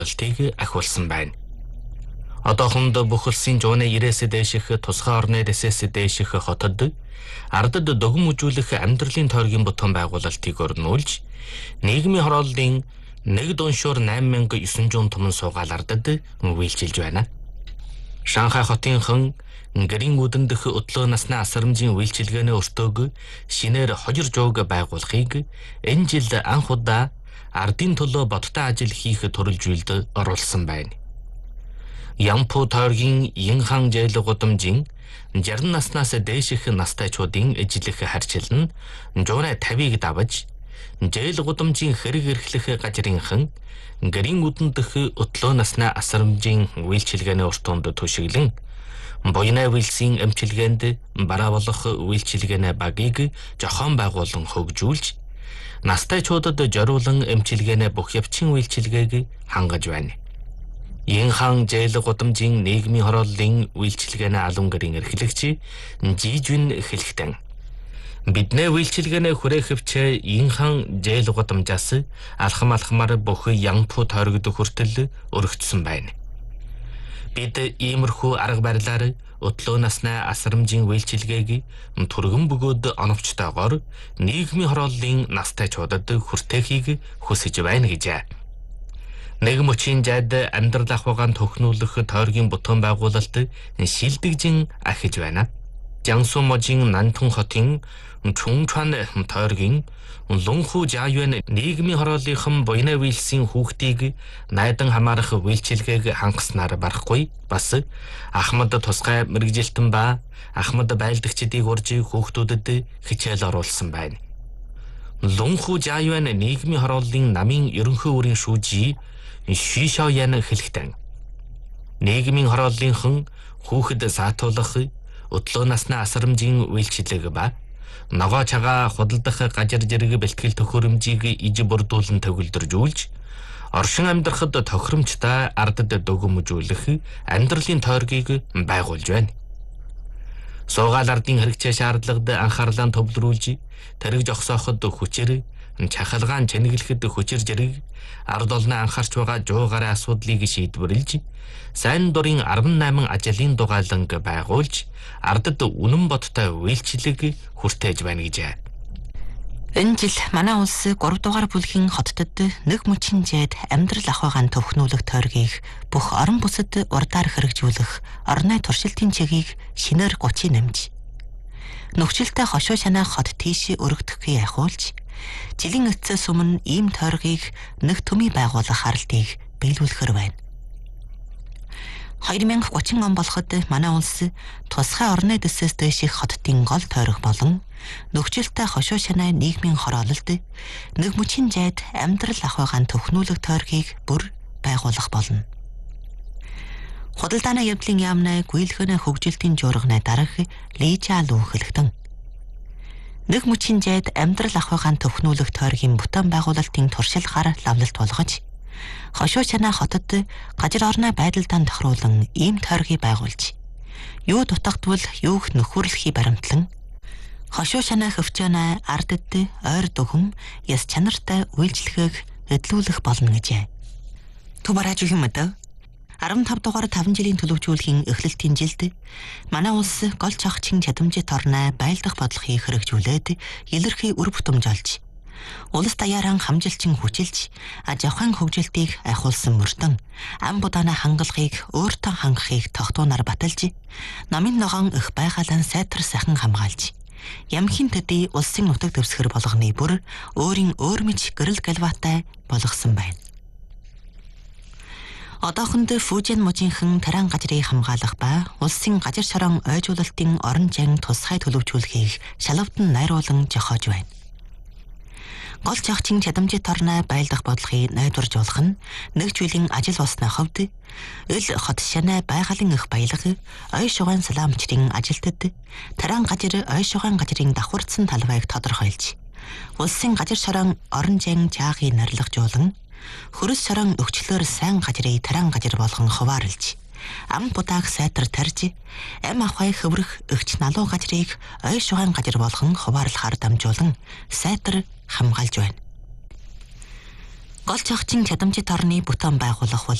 байгуулалтыг ахиулсан байна. Одоохондоо бүх улсын 190-ээс дээших тусгай орны дэсээс дээших хотод ардад догом үзүүлэх амьдралын тойргийн бутан байгуулалтыг өрнүүлж, нийгмийн хорооллын нэг дуншуур 8900 томон суугаал ардад үйлчилж байна. Шанхай хотынхан гэрийн үдэн дэх өтлөө насны асрамжийн үйлчилгээний өртөөг шинээр хожир жууг байгуулахыг энэ жил анх удаа ардын төлөө бодтой ажил хийх төрөлжүүлэлд оруулсан байна. Ямпу тойргийн Инхан жээл гудамжийн 60 наснаас дээших настайчуудын ижлэх харьцал нь жуурай 50-ыг давж, жээл гудамжийн хэрэг эрхлэх газрынхан гэрийн үдэн дэх өтлөө насны асрамжийн үйлчилгээний өртөөнд төшөглөн буйнаа үйлсийн эмчилгээнд бараа болох үйлчилгээний багийг зохион байгуулан хөгжүүлж, настайчуудад зориулан эмчилгээний бүх явцын үйлчилгээг хангаж байна. Инхан жээл гудамжийн нийгмийн хорооллын үйлчилгээний алуун гэрийн эрхлэгч Жижвин Хэлхтэн бидний үйлчилгээний хүрээхвч Инхан жээл гудамжаас алхамаар бүх Ямпу тойрогд хүртэл өргөцсөн байна. Бид иймэрхүү арга барилаар өтлөө насны асрамжийн үйлчилгээг түргэн бөгөөд оновчтойгоор нийгмийн хорооллын настайчуудад хүртэхийг хүсэж байна гэж. Нэг мөчийн жад амьдрал ахуйгаан төхнүүлэх тойргийн бутан байгуулалт шилдэгжин ахиж байна. Jiangsu можийн Нантун хотын Чунчан тойргийн Лунху Жаюан нийгмийн хорооллынхан буйнаа үйлсийн хүүхдийг найдан хамаарах үйлчилгээг хангаснаар барахгүй, бас Ахмад тусгай мэргэжилтэн ба Ахмад байлдагчдыг урьж хүүхдүүдэд хичээл оруулсан байна. Лунху Жаюан нийгмийн хорооллын намын ерөнхий үрийн шүүжий Шишоян Хэлхтэн нийгмийн хорооллынхан хүүхэд саатуулах, өтлөө насны асрамжийн үйлчилгээг ба ногоо чагаа худалдах газар зэрэг бэлтгэл төхөөрөмжийг иж бүрдүүлэн төгөлдржүүлж, оршин амьдрахад тохиромжтой ардад дөгөмжүүлэх амьдралын тойргийг байгуулж байна. Суугаал ардын хэрэгцээ шаардлагад анхаарлаа төвлөрүүлж, тэрэг зогсооход хүчээр, чахалгаан чэнэглэхэд хүчээр зэрэг ард олны анхаарч байгаа 100 гаруй асуудлыг шийдвэрлэж, сайн дурын 18 ажлын дугааланг байгуулж, ардад үнэн бодтой үйлчлэг хүртээж байна гэж. Энэ жил манай улс 3 дугаар бүлгийн хотод нэг мөчийн жээд амьдрал ахуйгаан төвхнүүлэх тойргийг бүх орон бүсэд урдаар хэрэгжүүлэх орны туршилтын чигийг шинээр 30 нэмж, нөхцөлтэй хошуу шанаа хот тийш өргөдөхийг ахиулж, жилийн эцэс өмнө ийм тойргийг нэг төмий байгуулах харалтыг биелүүлэхэр байна. 2030 он болоход манай улс тусгай орны дэсээс дээших хотын гол тойрог болон нөхцөлтэй хошуу шанаа нийгмийн хороололд нэг мөчийн жайд амьдрал ахуйгаан төхнүүлэх тойргийг бүр байгуулах болно. Худалдааны явдлын яамнаа гүйлгэнэ хөгжилтийн жуурганы дарга Лижа Лу Хэлхтэн нэг мөчийн жайд амьдрал ахуйгаан төхнүүлэх тойргийн бутан байгуулалтын туршилгаар лавлалт болгож, хошуу шанаа хотод газар орны байдалд тохируулан ийм тойргийг байгуулж, юу дутагдвал юуг нөхөрлөхий баримтлан, хошуу шанаа хөвчөөнэ ардад ойр дөхөм яс чанартай үйлчлэгийг эдлүүлэх болно гэжээ. Тубараж юмд 15 дугаар 5 жилийн төлөвшүүлгийн эхлэлтийн жилд манай улс гол цогцын чадамжит орны байлдах бодлогыг хэрэгжүүлээд илэрхий үр бүтэмж олж, улс даяаран хамжилчин хүчилж, аж ахуйн хөгжилтийг ахиулсан мөрдөн ам будааны хангалтыг өөртөө хангахыг тогтуунаар баталж, намын ногоон их байгаалан сайтар сайхан хамгаалж, ямхийн төдий улсын нутаг дэвсгэр болгоны бүр өөрийн өөр мэд гэрэл галваатай болгосон байна. Одоохонд Фужин мужийнхан таран газрыг хамгаалах ба улсын газар шорон ойжуулалтын орон зайн тусгай төлөвшүүлэхийг шалавдан найруулан зохиож байна. Гол цогцын чадамжит орны байлдах бодлогыг найдваржуулах нь нэг жилийн ажил болсны хувьд ил хот шанаа байгалийн их баялаг, ой шугайн салаамчдын ажилтад таран газар ой шугайн газрын давхарцсан талбайг тодорхойлж, улсын газар шорон орон зайн чаагийг нарлагжуулан, хөрөс шорон өгчлөөр сайн газрыг таран газар болгон хуваарлж, ам будааг сайтар тарж, ам ахуй хөврөх өгч налуу газрыг ой шугайн газар болгон хуваарлахаар дамжуулан сайтар хамгаалж байна. Гол зохицын чадамжит орны бүтээн байгуулах бол